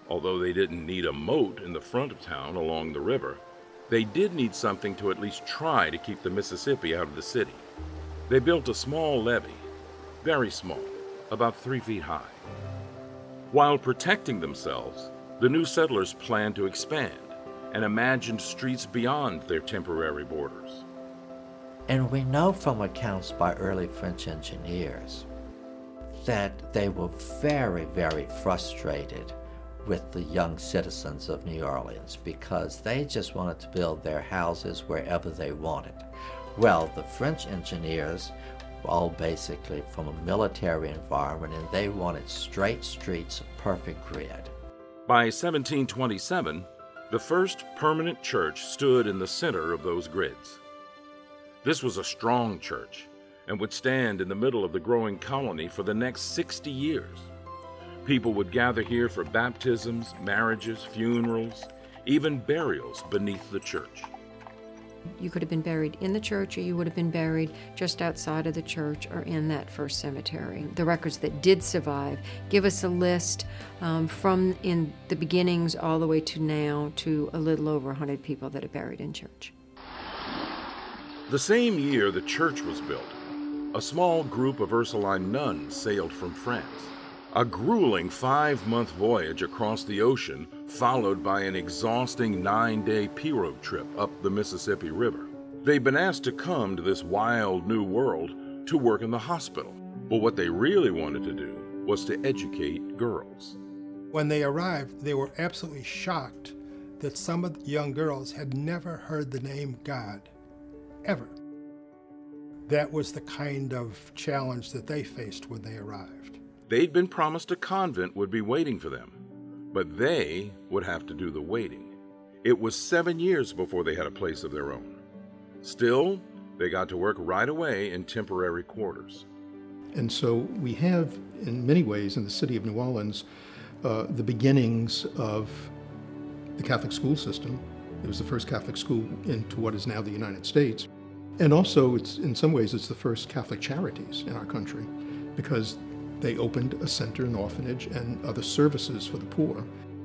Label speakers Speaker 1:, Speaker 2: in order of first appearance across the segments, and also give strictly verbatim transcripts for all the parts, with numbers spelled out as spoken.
Speaker 1: Although they didn't need a moat in the front of town along the river, they did need something to at least try to keep the Mississippi out of the city. They built a small levee, very small, about three feet high. While protecting themselves, the new settlers planned to expand and imagined streets beyond their temporary borders.
Speaker 2: And we know from accounts by early French engineers that they were very, very frustrated with the young citizens of New Orleans because they just wanted to build their houses wherever they wanted. Well, the French engineers were all basically from a military environment, and they wanted straight streets, a perfect grid.
Speaker 1: By seventeen twenty-seven, the first permanent church stood in the center of those grids. This was a strong church and would stand in the middle of the growing colony for the next sixty years. People would gather here for baptisms, marriages, funerals, even burials beneath the church.
Speaker 3: You could have been buried in the church, or you would have been buried just outside of the church or in that first cemetery. The records that did survive give us a list um, from in the beginnings all the way to now to a little over one hundred people that are buried in church.
Speaker 1: The same year the church was built, a small group of Ursuline nuns sailed from France. A grueling five-month voyage across the ocean, followed by an exhausting nine-day pirogue trip up the Mississippi River. They'd been asked to come to this wild new world to work in the hospital, but what they really wanted to do was to educate girls.
Speaker 4: When they arrived, they were absolutely shocked that some of the young girls had never heard the name God, ever. That was the kind of challenge that they faced when they arrived.
Speaker 1: They'd been promised a convent would be waiting for them, but they would have to do the waiting. It was seven years before they had a place of their own. Still, they got to work right away in temporary quarters.
Speaker 5: And so we have, in many ways, in the city of New Orleans, uh, the beginnings of the Catholic school system. It was the first Catholic school into what is now the United States. And also, it's in some ways, it's the first Catholic charities in our country, because they opened a center, an orphanage, and other services for the poor.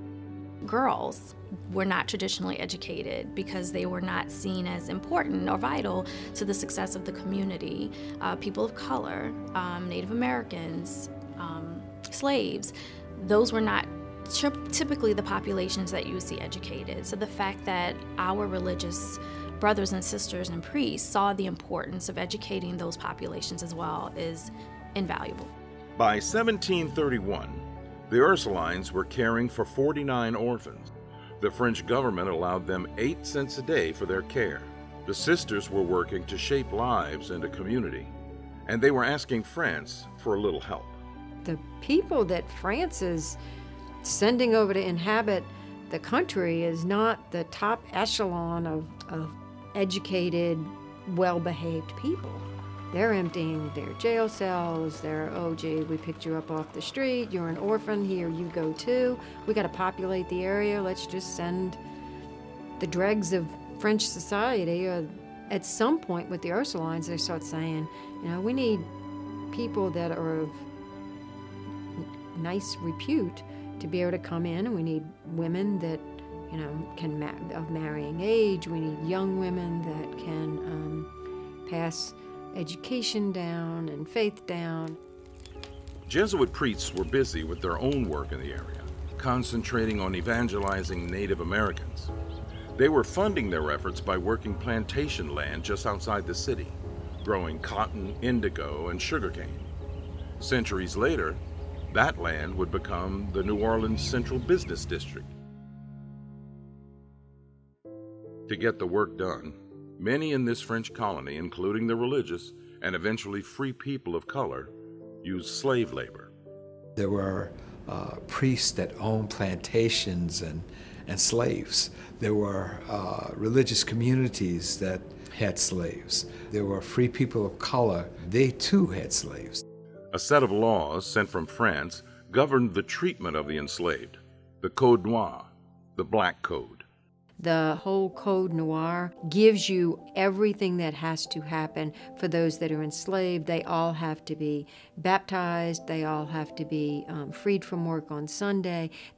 Speaker 6: Girls were not traditionally educated because they were not seen as important or vital to the success of the community. Uh, people of color, um, Native Americans, um, slaves, those were not typically the populations that you would see educated. So the fact that our religious brothers and sisters and priests saw the importance of educating those populations as well is invaluable.
Speaker 1: By seventeen thirty-one, the Ursulines were caring for forty-nine orphans. The French government allowed them eight cents a day for their care. The sisters were working to shape lives and a community, and they were asking France for a little help.
Speaker 3: The people that France is sending over to inhabit the country is not the top echelon of, of educated, well-behaved people. They're emptying their jail cells, they're, oh gee, we picked you up off the street, you're an orphan, here you go too. We gotta populate the area, let's just send the dregs of French society. Or at some point with the Ursulines, they start saying, you know, we need people that are of nice repute to be able to come in, and we need women that, you know, can ma of marrying age, we need young women that can um, pass education down and faith down.
Speaker 1: Jesuit priests were busy with their own work in the area, concentrating on evangelizing Native Americans. They were funding their efforts by working plantation land just outside the city, growing cotton, indigo, and sugarcane. Centuries later, that land would become the New Orleans Central Business District. To get the work done, many in this French colony, including the religious and eventually free people of color, used slave labor.
Speaker 7: There were uh, priests that owned plantations and, and slaves. There were uh, religious communities that had slaves. There were free people of color. They too had slaves.
Speaker 1: A set of laws sent from France governed the treatment of the enslaved, the Code Noir, the Black Code.
Speaker 3: The whole Code Noir gives you everything that has to happen for those that are enslaved. They all have to be baptized. They all have to be um, freed from work on Sunday.